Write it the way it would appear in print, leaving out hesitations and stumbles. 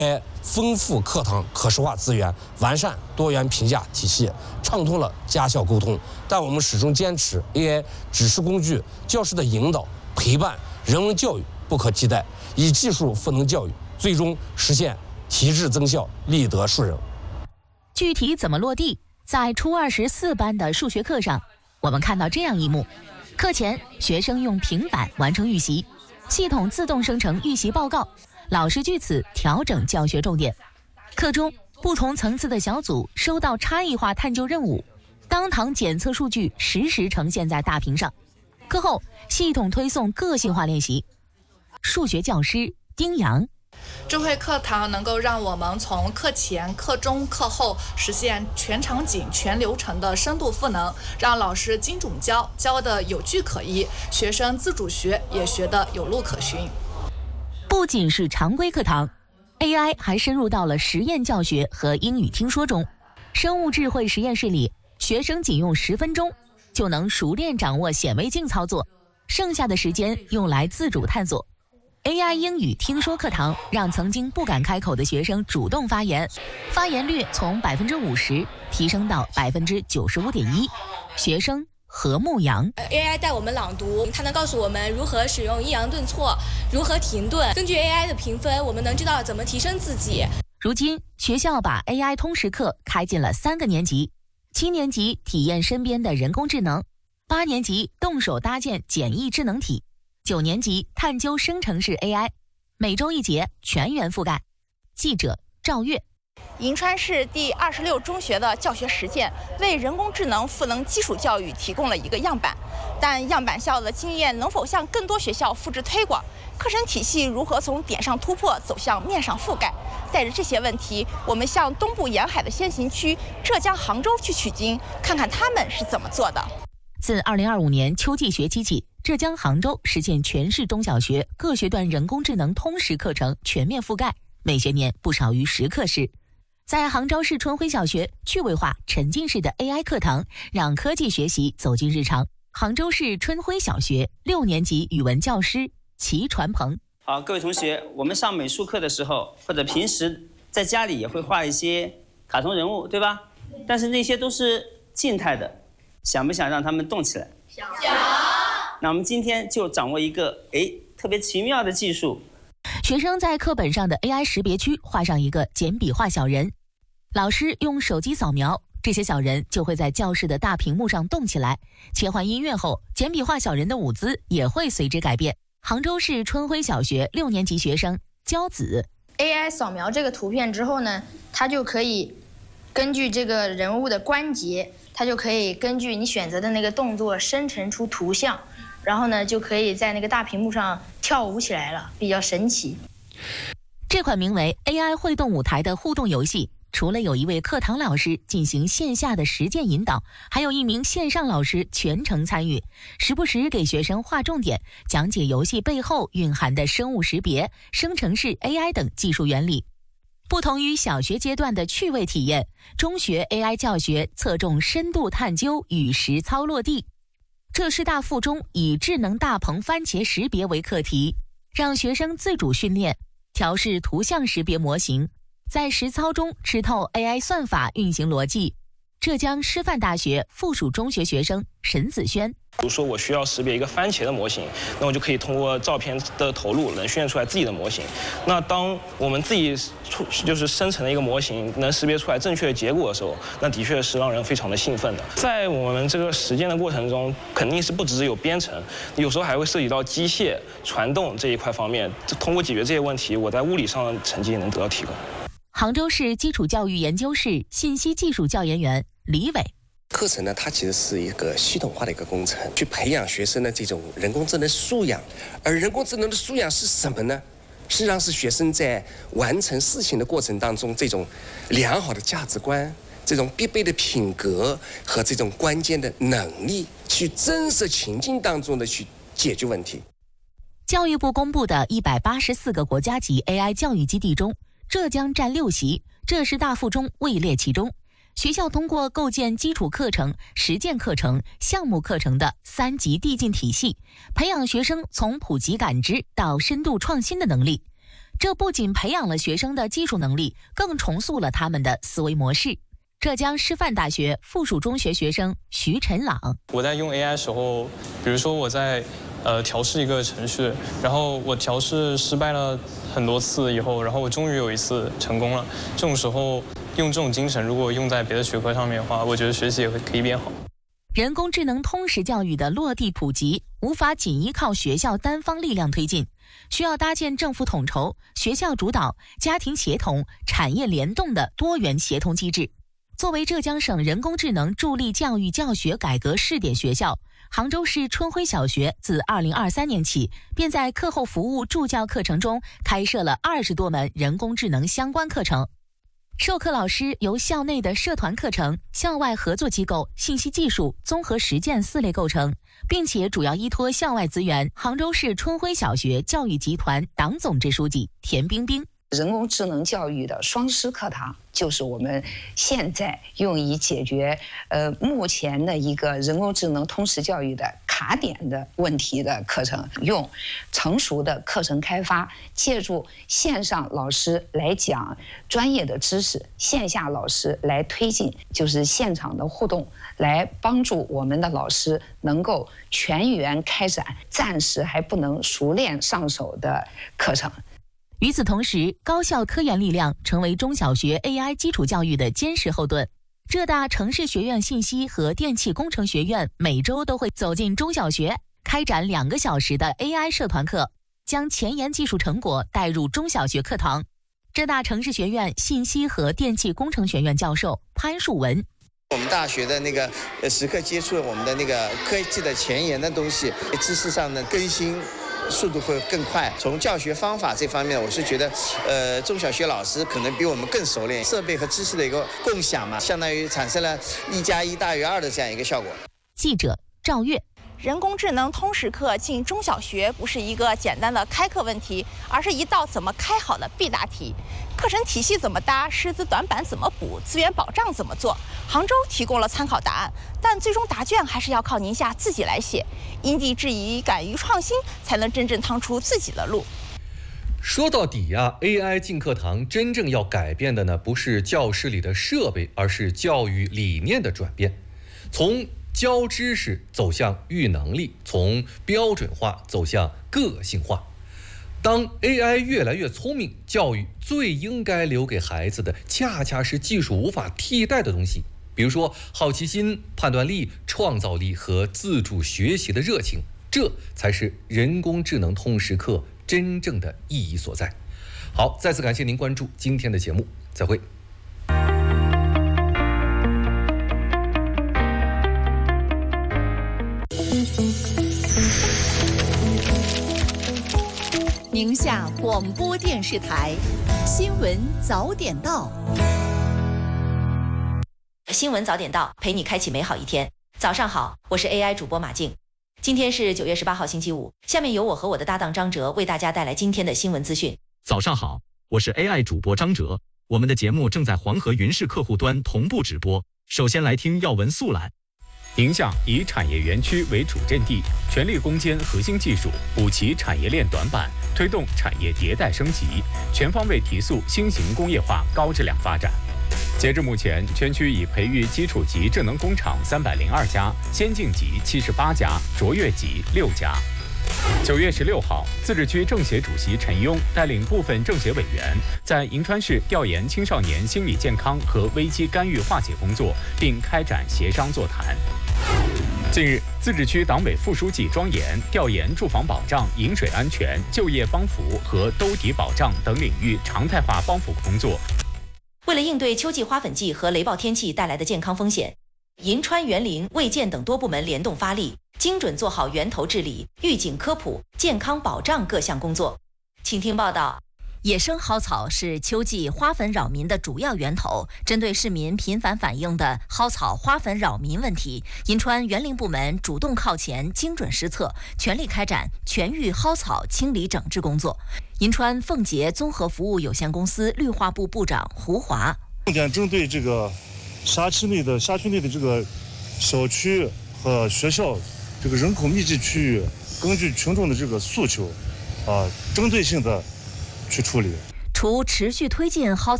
丰富课堂可视化资源，完善多元评价体系，畅通了家校沟通。但我们始终坚持 AI 只是工具，教师的引导、陪伴、人文教育不可替代，以技术赋能教育，最终实现提质增效，立德树人。 具体怎么落地？在初二14班的数学课上，我们看到这样一幕：课前，学生用平板完成预习，系统自动生成预习报告，老师据此调整教学重点。课中，不同层次的小组收到差异化探究任务，当堂检测数据实时呈现在大屏上。课后，系统推送个性化练习。数学教师丁阳。 智慧课堂能够让我们从课前、课中、课后实现全场景、全流程的深度赋能，让老师精准教，教的有据可依，学生自主学也学得有路可循。 不仅是常规课堂 ，AI 还深入到了实验教学和英语听说中。生物智慧实验室里，学生仅用10分钟就能熟练掌握显微镜操作，剩下的时间用来自主探索。AI 英语听说课堂让曾经不敢开口的学生主动发言，发言率从50%提升到95.1%。学生何牧阳 ：AI 带我们朗读，它能告诉我们如何使用抑扬顿挫，如何停顿。根据 AI 的评分，我们能知道怎么提升自己。 如今，学校把 AI 通识课开进了3个年级，7年级体验身边的人工智能，8年级动手搭建简易智能体，9年级探究生成式 AI， 每周1节，全员覆盖。记者赵月。 银川市第26中学的教学实践为人工智能赋能基础教育提供了一个样板，但样板校的经验能否向更多学校复制推广？课程体系如何从点上突破走向面上覆盖？带着这些问题，我们向东部沿海的先行区浙江杭州去取经，看看他们是怎么做的。 自2025年秋季学期起，浙江杭州实现全市中小学各学段人工智能通识课程全面覆盖，每学年不少于10课时。在杭州市春晖小学，趣味化、沉浸式的 AI 课堂让科技学习走进日常。杭州市春晖小学6年级语文教师齐传鹏。 好，各位同学，我们上美术课的时候，或者平时在家里也会画一些卡通人物，对吧？但是那些都是静态的，想不想让他们动起来？想。那我们今天就掌握一个特别奇妙的技术。 学生在课本上的 AI 识别区画上一个简笔画小人，老师用手机扫描，这些小人就会在教室的大屏幕上动起来。切换音乐后，简笔画小人的舞姿也会随之改变。杭州市春晖小学6年级学生焦子 AI 扫描这个图片之后呢，它就可以根据这个人物的关节，它就可以根据你选择的那个动作生成出图像，然后呢就可以在那个大屏幕上跳舞起来了，比较神奇。 这款名为 AI 会动舞台的互动游戏，除了有一位课堂老师进行线下的实践引导，还有一名线上老师全程参与，时不时给学生划重点，讲解游戏背后蕴含的生物识别、生成式 AI 等技术原理。不同于小学阶段的趣味体验，中学 AI 教学侧重深度探究与实操落地。浙师大附中以智能大棚番茄识别为课题，让学生自主训练，调试图像识别模型，在实操中吃透 AI 算法运行逻辑。浙江师范大学附属中学学生沈子轩。 比如说我需要识别一个番茄的模型，那我就可以通过照片的投入能训练出来自己的模型。那当我们自己就是生成的一个模型能识别出来正确的结果的时候，那的确是让人非常的兴奋的。在我们这个实践的过程中，肯定是不只有编程，有时候还会涉及到机械传动这一块方面。通过解决这些问题，我在物理上的成绩也能得到提高。 杭州市基础教育研究室信息技术教研员李伟。 课程呢，它其实是一个系统化的一个工程，去培养学生的这种人工智能素养。而人工智能的素养是什么呢？实际上是学生在完成事情的过程当中，这种良好的价值观、这种必备的品格和这种关键的能力，去真实情境当中的去解决问题。 教育部公布的184个国家级 AI 教育基地中，浙江占6席，浙师大附中位列其中。学校通过构建基础课程、实践课程、项目课程的3级递进体系，培养学生从普及感知到深度创新的能力。 这不仅培养了学生的技术能力，更重塑了他们的思维模式。浙江师范大学附属中学学生徐晨朗， 我在用 AI 时候，比如说我在调试一个程序，然后我调试失败了很多次以后，然后我终于有一次成功了。这种时候用这种精神，如果用在别的学科上面的话，我觉得学习也会可以变好。 人工智能通识教育的落地普及，无法仅依靠学校单方力量推进，需要搭建政府统筹、学校主导、家庭协同、产业联动的多元协同机制。作为浙江省人工智能助力教育教学改革试点学校，杭州市春晖小学自2023年起，便在课后服务助教课程中开设了20多门人工智能相关课程。授课老师由校内的社团课程、校外合作机构、信息技术、综合实践4类构成，并且主要依托校外资源。杭州市春晖小学教育集团党总支书记田冰冰。 人工智能教育的双师课堂就是我们现在用以解决目前的一个人工智能通识教育的卡点的问题的课程，用成熟的课程开发，借助线上老师来讲专业的知识，线下老师来推进就是现场的互动，来帮助我们的老师能够全员开展暂时还不能熟练上手的课程。 与此同时，高校科研力量成为中小学 AI 基础教育的坚实后盾。浙大城市学院信息和电气工程学院每周都会走进中小学，开展2个小时的 AI 社团课，将前沿技术成果带入中小学课堂。浙大城市学院信息和电气工程学院教授潘树文， 我们大学的那个时刻接触我们的那个科技的前沿的东西，知识上的更新速度会更快。从教学方法这方面，我是觉得，中小学老师可能比我们更熟练，设备和知识的一个共享嘛，相当于产生了1+1大于2的这样一个效果。 记者赵月。 人工智能通识课进中小学不是一个简单的开课问题，而是一道怎么开好的必答题。课程体系怎么搭，师资短板怎么补，资源保障怎么做，杭州提供了参考答案，但最终答卷还是要靠宁夏自己来写。因地制宜，敢于创新，才能真正趟出自己的路。 说到底呀，AI 进课堂真正要改变的呢，不是教室里的设备，而是教育理念的转变，从教知识走向育能力，从标准化走向个性化。当 AI 越来越聪明，教育最应该留给孩子的恰恰是技术无法替代的东西，比如说好奇心、判断力、创造力和自主学习的热情，这才是人工智能通识课真正的意义所在。好，再次感谢您关注今天的节目，再会。 宁夏广播电视台新闻早点到。 新闻早点到，陪你开启美好一天。早上好，我是 AI 主播马静。今天是9月18号星期五，下面由我和我的搭档张哲为大家带来今天的新闻资讯。 早上好，我是 AI 主播张哲，我们的节目正在黄河云视客户端同步直播。首先来听要闻速览。 宁夏以产业园区为主阵地，全力攻坚核心技术，补齐产业链短板，推动产业迭代升级，全方位提速新型工业化高质量发展。截至目前，全区已培育基础级智能工厂302家，先进级78家，卓越级6家。9月16号，自治区政协主席陈庸带领部分政协委员在银川市调研青少年心理健康和危机干预化解工作，并开展协商座谈。近日，自治区党委副书记庄严调研住房保障、饮水安全、就业帮扶和兜底保障等领域常态化帮扶工作。 为了应对秋季花粉季和雷暴天气带来的健康风险，银川、园林、卫健等多部门联动发力，精准做好源头治理、预警科普、健康保障各项工作。请听报道。 野生蒿草是秋季花粉扰民的主要源头。针对市民频繁反映的蒿草花粉扰民问题，银川园林部门主动靠前，精准施策，全力开展全域蒿草清理整治工作。银川凤杰综合服务有限公司绿化部部长胡华， 重点针对这个辖区内的这个小区和学校这个人口密集区域，根据群众的这个诉求，针对性的去处理。 除持续推进蒿